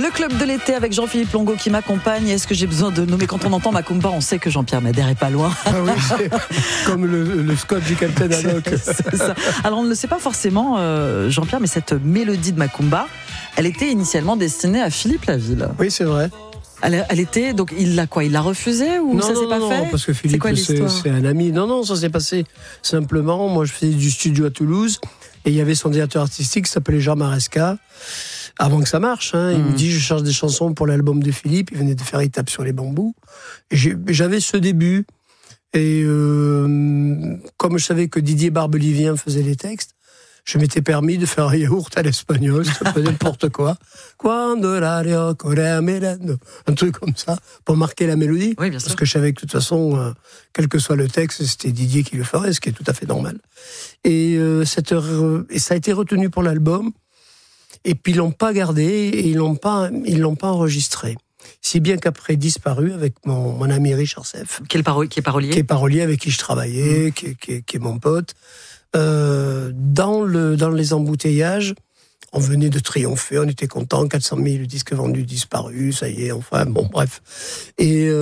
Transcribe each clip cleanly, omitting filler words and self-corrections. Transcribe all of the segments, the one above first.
Le club de l'été avec Jean-Philippe Longo qui m'accompagne. Est-ce que j'ai besoin de nommer? Quand on entend Macumba, on sait que Jean-Pierre Madère est pas loin. Ah oui, c'est comme le scotch du Captain Haddock. C'est ça. Alors on ne le sait pas forcément, Jean-Pierre, mais cette mélodie de Macumba, elle était initialement destinée à Philippe Laville. Oui, c'est vrai. Elle était, donc il l'a refusé ou non, ça s'est pas fait? Non, parce que Philippe, c'est un ami. Non, ça s'est passé simplement. Moi, je faisais du studio à Toulouse et il y avait son directeur artistique qui s'appelait Jean Maresca. Avant que ça marche, il me dit, je cherche des chansons pour l'album de Philippe. Il venait de faire Étape sur les bambous. Et j'avais ce début. Et comme je savais que Didier Barbelivien faisait les textes, je m'étais permis de faire un yaourt à l'espagnol, ça faisait n'importe quoi. Un truc comme ça, pour marquer la mélodie. Oui, bien sûr. Parce que je savais que de toute façon, quel que soit le texte, c'était Didier qui le ferait, ce qui est tout à fait normal. Et ça a été retenu pour l'album. Et puis ils l'ont pas gardé et ils l'ont pas enregistré. Si bien qu'après Disparu, avec mon ami Richard Seff, qui est parolier, qui est parolier, avec qui je travaillais, qui est mon pote, dans les embouteillages, on venait de triompher, on était contents, 400 000 disques vendus, Disparu, ça y est, enfin, bon, bref. Et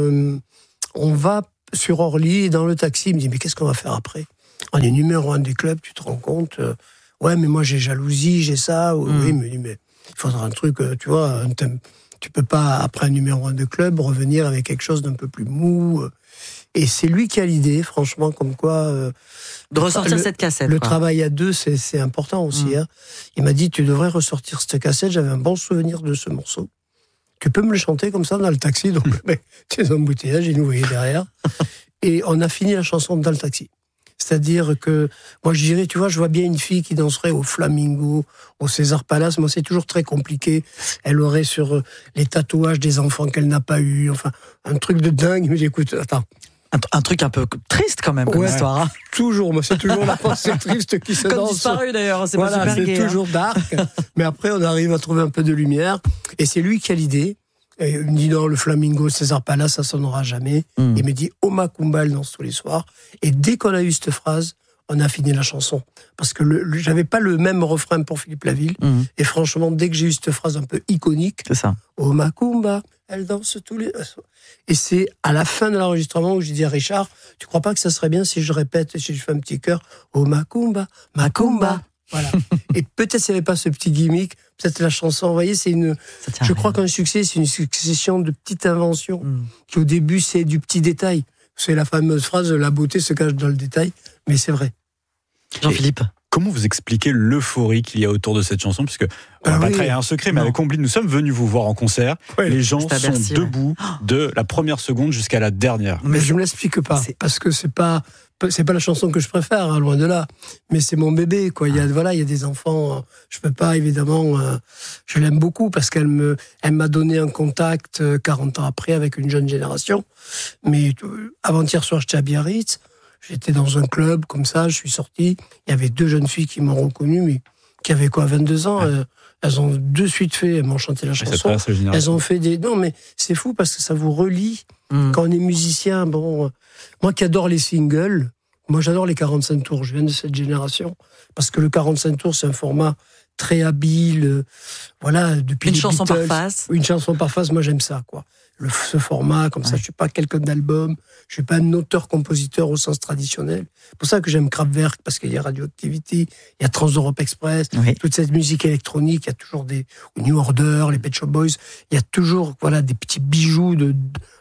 on va sur Orly, et dans le taxi, il me dit, mais qu'est-ce qu'on va faire après? On est numéro 1 des clubs, tu te rends compte? Ouais, mais moi j'ai jalousie, j'ai ça. Oui, il me dit, mais il faudra un truc, tu vois, tu peux pas, après un numéro 1 de club, revenir avec quelque chose d'un peu plus mou. Et c'est lui qui a l'idée, franchement, comme quoi... de ressortir cette cassette. Le travail à deux, c'est important aussi. Hein. Il m'a dit, tu devrais ressortir cette cassette, j'avais un bon souvenir de ce morceau. Tu peux me le chanter comme ça dans le taxi, donc tu es embouteillage, il nous voyait derrière. Et on a fini la chanson dans le taxi. C'est-à-dire que, moi je dirais, tu vois, je vois bien une fille qui danserait au Flamingo, au César Palace. Moi, c'est toujours très compliqué. Elle aurait sur les tatouages des enfants qu'elle n'a pas eu. Enfin, un truc de dingue. Mais écoute, attends. Un truc un peu triste quand même, comme histoire. Hein. Toujours, moi, c'est toujours la pensée triste qui se danse. Comme Disparu d'ailleurs, c'est voilà, pas super gai. C'est toujours dark. Mais après, on arrive à trouver un peu de lumière. Et c'est lui qui a l'idée. Et il me dit non, le Flamingo, César Palace, ça sonnera jamais. Il me dit oh Macumba, elle danse tous les soirs. Et dès qu'on a eu cette phrase, on a fini la chanson. Parce que j'avais pas le même refrain pour Philippe Laville. Et franchement, dès que j'ai eu cette phrase un peu iconique, c'est ça. Oh Macumba, elle danse tous les... Et c'est à la fin de l'enregistrement où j'ai dit à Richard, tu crois pas que ça serait bien si je répète, si je fais un petit chœur, oh Macumba, Macumba. Voilà. Et peut-être s'il n'y avait pas ce petit gimmick, peut-être la chanson, vous voyez, je crois qu'un succès, c'est une succession de petites inventions, qui au début, c'est du petit détail. C'est la fameuse phrase, la beauté se cache dans le détail, mais c'est vrai. Jean-Philippe, comment vous expliquez l'euphorie qu'il y a autour de cette chanson? Puisque, on va pas trahir un secret, mais avec Combline, nous sommes venus vous voir en concert. Oui, les gens sont debout de la première seconde jusqu'à la dernière. Mais je ne me l'explique pas, parce que c'est pas la chanson que je préfère, hein, loin de là. Mais c'est mon bébé, quoi. Il y a des enfants. Je peux pas, évidemment. Je l'aime beaucoup parce qu'elle m'a donné un contact 40 ans après avec une jeune génération. Mais avant-hier soir, j'étais à Biarritz. J'étais dans un club comme ça. Je suis sorti. Il y avait 2 jeunes filles qui m'ont reconnu, mais qui avaient 22 ans. Elles ont de suite elles m'ont chanté la chanson. Elles ont fait non, mais c'est fou parce que ça vous relie quand on est musicien. Bon, moi qui adore les singles, moi j'adore les 45 tours. Je viens de cette génération parce que le 45 tours c'est un format très habile. Voilà, depuis une les chanson Beatles, par phase. Une chanson par phase, moi j'aime ça, quoi. Ce format, comme ça, je suis pas quelqu'un d'album, je suis pas un auteur-compositeur au sens traditionnel. C'est pour ça que j'aime Kraftwerk, parce qu'il y a Radioactivity, il y a Trans-Europe Express, toute cette musique électronique, il y a toujours New Order, les Pet Shop Boys, il y a toujours, des petits bijoux de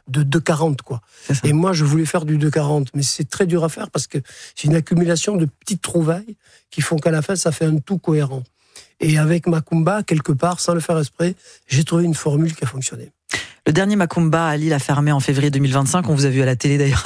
240, quoi. Et moi, je voulais faire du 240, mais c'est très dur à faire parce que c'est une accumulation de petites trouvailles qui font qu'à la fin, ça fait un tout cohérent. Et avec Macumba, quelque part, sans le faire exprès, j'ai trouvé une formule qui a fonctionné. Le dernier Macumba à Lille a fermé en février 2025. On vous a vu à la télé d'ailleurs.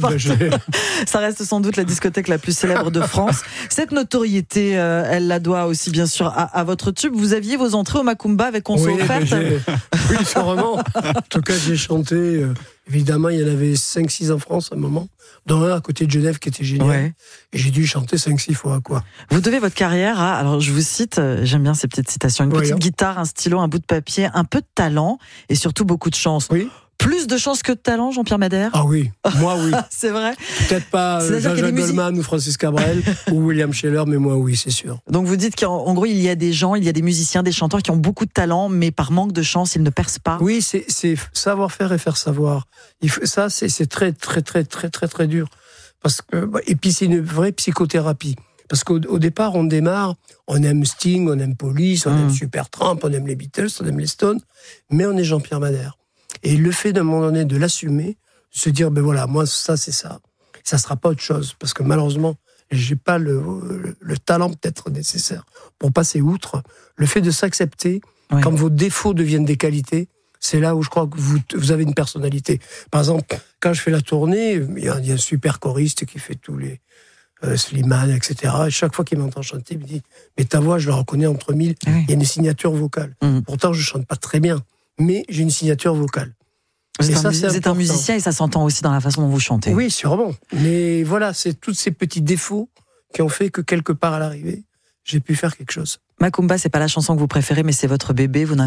Ça reste sans doute la discothèque la plus célèbre de France. Cette notoriété, elle la doit aussi bien sûr à votre tube. Vous aviez vos entrées au Macumba avec On s'est offerte. Oui, sûrement. En tout cas, j'ai chanté. Évidemment, il y en avait 5-6 en France à un moment, dont un à côté de Genève qui était génial. Et j'ai dû chanter 5-6 fois, quoi. Vous devez votre carrière à, alors je vous cite, j'aime bien ces petites citations, une petite guitare, un stylo, un bout de papier, un peu de talent et surtout beaucoup de chance. Oui. Plus de chance que de talent, Jean-Pierre Madère? Ah oui, moi oui. C'est vrai? Peut-être pas Jean-Jacques Goldman ou Francis Cabrel ou William Scheller, mais moi oui, c'est sûr. Donc vous dites qu'en gros, il y a des gens, il y a des musiciens, des chanteurs qui ont beaucoup de talent, mais par manque de chance, ils ne percent pas. Oui, c'est savoir faire et faire savoir. Ça, c'est très, très, très, très, très, très dur. Parce que, et puis c'est une vraie psychothérapie. Parce qu'au départ, on démarre, on aime Sting, on aime Police, on aime Supertramp, on aime les Beatles, on aime les Stones, mais on est Jean-Pierre Madère. Et le fait d'un moment donné de l'assumer, de se dire, ben voilà, moi ça c'est ça, ça sera pas autre chose, parce que malheureusement, j'ai pas le talent peut-être nécessaire pour passer outre. Le fait de s'accepter, quand vos défauts deviennent des qualités, c'est là où je crois que vous avez une personnalité. Par exemple, quand je fais la tournée, il y a un super choriste qui fait tous les Slimane, etc. Et chaque fois qu'il m'entend chanter, il me dit « Mais ta voix, je la reconnais entre mille, il y a une signature vocale. Pourtant, je chante pas très bien, mais j'ai une signature vocale. » Vous êtes un musicien et ça s'entend aussi dans la façon dont vous chantez. Oui, sûrement. Mais voilà, c'est tous ces petits défauts qui ont fait que quelque part à l'arrivée, j'ai pu faire quelque chose. Macumba, c'est pas la chanson que vous préférez, mais c'est votre bébé. Vous n'en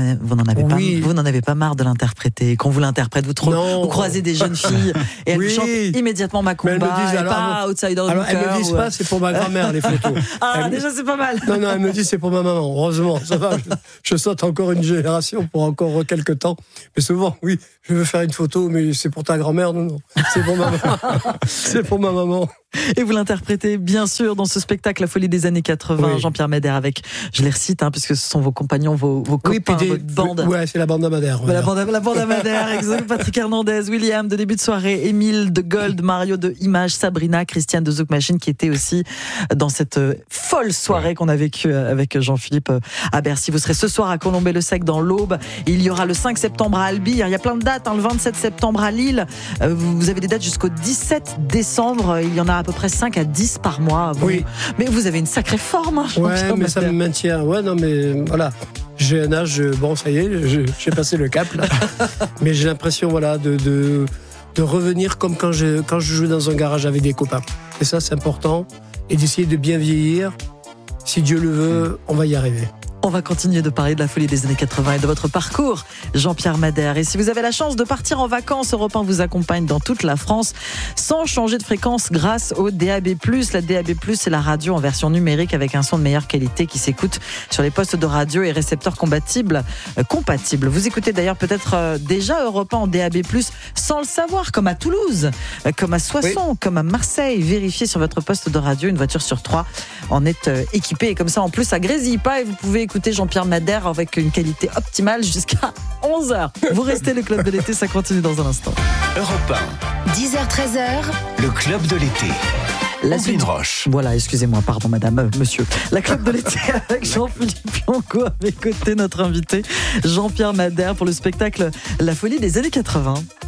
avez pas marre de l'interpréter. Quand vous l'interprétez, vous croisez des jeunes filles et elles vous chantent immédiatement Macumba, et pas Outsider du cœur. Elles me disent pas, c'est pour ma grand-mère les photos. Déjà c'est pas mal. Non, elles me disent c'est pour ma maman. Heureusement, ça va. Je saute encore une génération pour encore quelques temps. Mais souvent, oui, je veux faire une photo, mais c'est pour ta grand-mère. Non, c'est pour ma maman. C'est pour ma maman. Et vous l'interprétez bien sûr dans ce spectacle La Folie des années 80, Jean-Pierre Madère avec, je les recite, puisque ce sont vos compagnons, vos copains, votre bande. Ouais, c'est la bande à Madère. La bande à Madère, exactement. Patrick Hernandez, William de Début de Soirée, Émile de Gold, Mario de Image, Sabrina, Christiane de Zouk Machine, qui était aussi dans cette folle soirée qu'on a vécue avec Jean-Philippe à Bercy. Vous serez ce soir à Colombey-le-Sec dans l'Aube. Il y aura le 5 septembre à Albi. Il y a plein de dates, le 27 septembre à Lille. Vous avez des dates jusqu'au 17 décembre. Il y en a à peu près 5 à 10 par mois. Oui. Mais vous avez une sacrée forme. Ouais, mais ça me maintient. Ouais, non, mais voilà. J'ai un âge, bon, ça y est, j'ai passé le cap, là. Mais j'ai l'impression, voilà, de revenir comme quand je jouais dans un garage avec des copains. Et ça, c'est important. Et d'essayer de bien vieillir. Si Dieu le veut, on va y arriver. On va continuer de parler de la folie des années 80 et de votre parcours, Jean-Pierre Madère. Et si vous avez la chance de partir en vacances, Europe 1 vous accompagne dans toute la France sans changer de fréquence grâce au DAB+. La DAB+, c'est la radio en version numérique avec un son de meilleure qualité qui s'écoute sur les postes de radio et récepteurs compatibles. Vous écoutez d'ailleurs peut-être déjà Europe 1 en DAB+, sans le savoir, comme à Toulouse, comme à Soissons, comme à Marseille. Vérifiez sur votre poste de radio, une voiture sur 3 en est équipée. Et comme ça, en plus, ça grésille pas et vous pouvez écouter Jean-Pierre Madère avec une qualité optimale jusqu'à 11h. Vous restez le Club de l'été, ça continue dans un instant. Europe 1. 10h-13h. Le Club de l'été. La suite. Roche. Voilà, excusez-moi, pardon madame, monsieur. La Club de l'été avec Jean-Philippe Longo, à mes côtés, notre invité Jean-Pierre Madère pour le spectacle La Folie des années 80.